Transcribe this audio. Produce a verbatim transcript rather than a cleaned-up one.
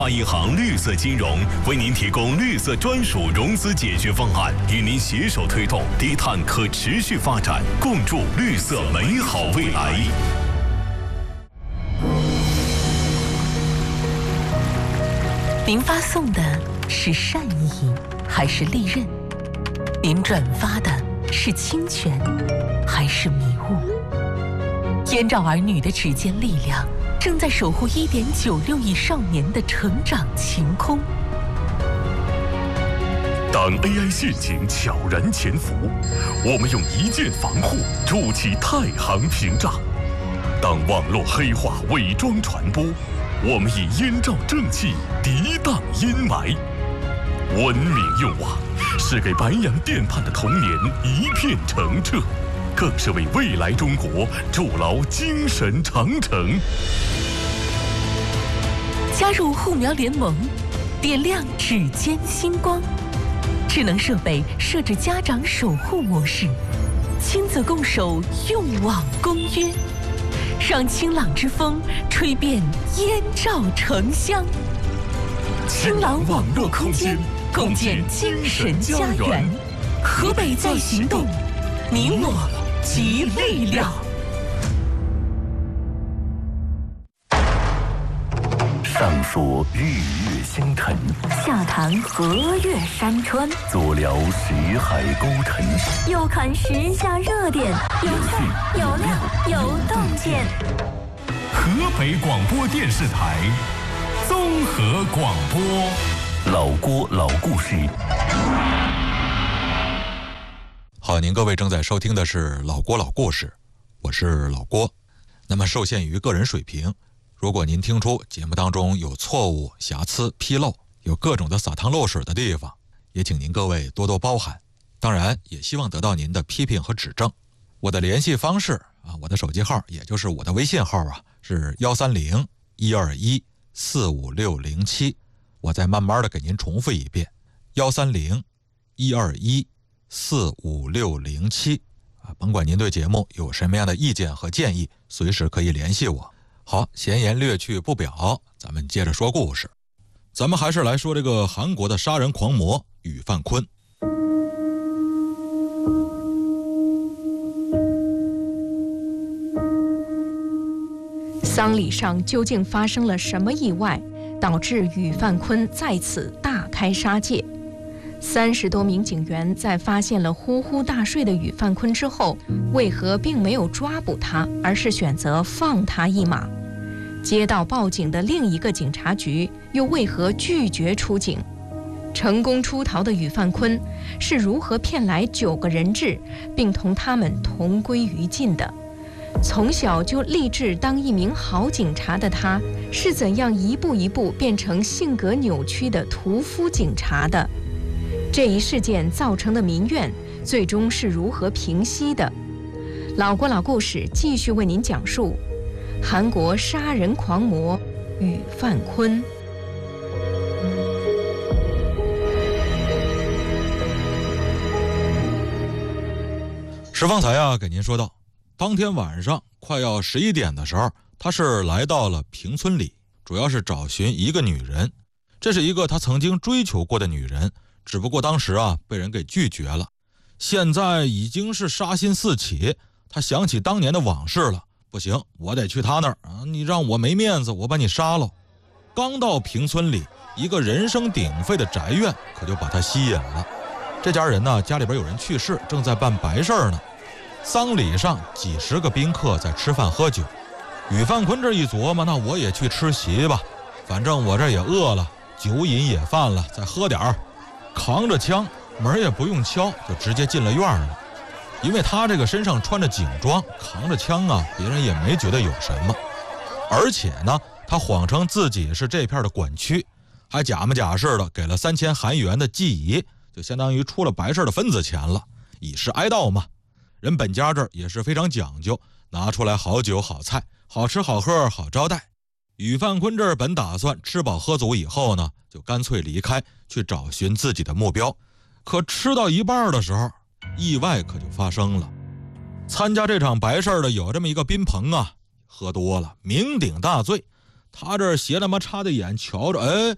华银行绿色金融为您提供绿色专属融资解决方案，与您携手推动低碳可持续发展，共筑绿色美好未来。 您发送的是善意还是利刃？您转发的是侵权还是迷雾？燕赵儿女的指尖力量正在守护一点九六亿少年的成长晴空。 当 A I 陷阱悄然潜伏，我们用一键防护筑起太行屏障；当网络黑化伪装传播，我们以燕赵正气涤荡阴霾。文明用网是给白洋淀畔的童年一片澄澈，更是为未来中国筑牢精神长城。 加入护苗联盟，点亮指尖星光。智能设备设置家长守护模式，亲子共守用网公约，让清朗之风吹遍燕赵城乡。清朗网络空间，共建精神家园。河北在行动，你我集力量。 上说日月星辰， 下谈河岳山川， 左聊识海沟沉， 右看时下热点，有趣有料有洞见。 河北广播电视台综合广播， 老郭老故事。 好，您各位正在收听的是老郭老故事，我是老郭。那么受限于个人水平，如果您听出节目当中有错误、瑕疵、纰漏，有各种的撒汤漏水的地方，也请您各位多多包涵。当然也希望得到您的批评和指正。我的联系方式啊，我的手机号也就是我的微信号啊，是幺三零一二一四五六零七。我再慢慢的给您重复一遍，幺三零一二一四五六零七啊，甭管您对节目有什么样的意见和建议，随时可以联系我。好，闲言略去不表，咱们接着说故事。咱们还是来说这个韩国的杀人狂魔宇范坤。 丧礼上究竟发生了什么意外，导致宇范坤在此大开杀戒？三十多名警员在发现了呼呼大睡的宇范坤之后，为何并没有抓捕他，而是选择放他一马？接到报警的另一个警察局又为何拒绝出警？成功出逃的宇范坤是如何骗来九个人质，并同他们同归于尽的？从小就立志当一名好警察的他，是怎样一步一步变成性格扭曲的屠夫警察的？这一事件造成的民怨，最终是如何平息的？老郭老故事继续为您讲述韩国杀人狂魔宇范坤。 石方才啊，给您说到，当天晚上快要十一点的时候，他是来到了平村里，主要是找寻一个女人。这是一个他曾经追求过的女人，只不过当时啊被人给拒绝了。现在已经是杀心四起，他想起当年的往事了。不行，我得去他那儿啊！你让我没面子，我把你杀了。刚到平村里，一个人声鼎沸的宅院可就把他吸引了。这家人呢，家里边有人去世，正在办白事呢。丧礼上几十个宾客在吃饭喝酒。宇范坤这一琢磨，那我也去吃席吧，反正我这也饿了，酒瘾也犯了，再喝点儿。扛着枪，门也不用敲，就直接进了院了。因为他这个身上穿着警装，扛着枪啊，别人也没觉得有什么。而且呢，他谎称自己是这片的管区，还假模假式的给了三千韩元的祭仪，就相当于出了白事的份子钱了，以示哀悼嘛。人本家这儿也是非常讲究，拿出来好酒好菜，好吃好喝好招待。宇范坤这儿本打算吃饱喝足以后呢，就干脆离开，去找寻自己的目标。可吃到一半的时候，意外可就发生了。参加这场白事的有这么一个宾朋啊，喝多了酩酊大醉，他这斜他妈插的眼瞧着，哎，